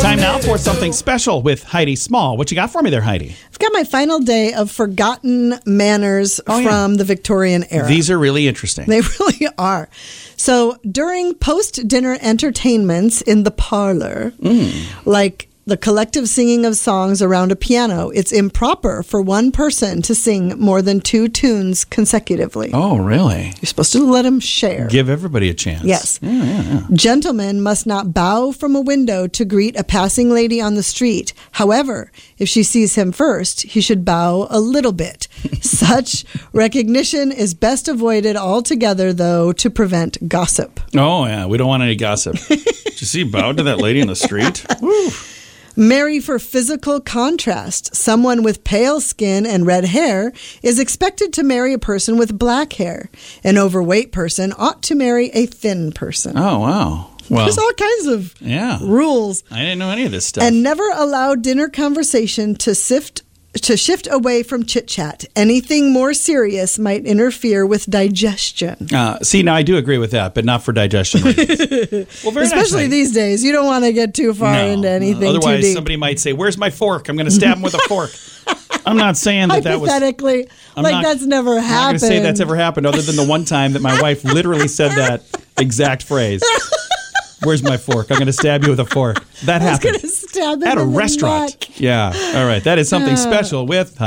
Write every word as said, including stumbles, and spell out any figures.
Time now for something special with Heidi Small. What you got for me there, Heidi? I've got my final day of forgotten manners Oh, yeah. from the Victorian era. These are really interesting. They really are. So during post-dinner entertainments in the parlor, mm. like the collective singing of songs around a piano, it's improper for one person to sing more than two tunes consecutively. Oh, really? You're supposed to let them share. Give everybody a chance. Yes. Yeah, yeah, yeah. Gentlemen must not bow from a window to greet a passing lady on the street. However, if she sees him first, he should bow a little bit. Such recognition is best avoided altogether, though, to prevent gossip. Oh, yeah. We don't want any gossip. Did you see bowed to that lady in the street? Woo. Marry for physical contrast. Someone with pale skin and red hair is expected to marry a person with black hair. An overweight person ought to marry a thin person. Oh, wow. Well, there's all kinds of yeah. rules. I didn't know any of this stuff. And never allow dinner conversation to sift to shift away from chit-chat. Anything more serious might interfere with digestion. Uh, see, now I do agree with that, but not for digestion reasons. Well, very Especially nice, these days. You don't want to get too far no. into anything uh, Otherwise, too deep. somebody might say, where's my fork? I'm going to stab him with a fork. I'm not saying that that was... Hypothetically, I'm like not, that's never I'm happened. I'm not going to say that's ever happened, other than the one time that my wife literally said that exact phrase. Where's my fork? I'm going to stab you with a fork. That I was happened going to stab him at a in the restaurant. neck. Yeah. All right. That is something special with